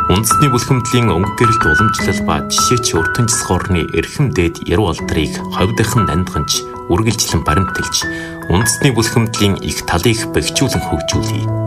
Үндэсний бүлхэмдлийн өнгө гэрэлт уламжлал ба жишээч өртөн цэсхорны эрхэм дээд яруу алдрыг ховдохон нандганж үргэлжлэн баримтэлж үндэсний бүлхэмдлийн их талыг бэхжүүлэн хөгжүүлье.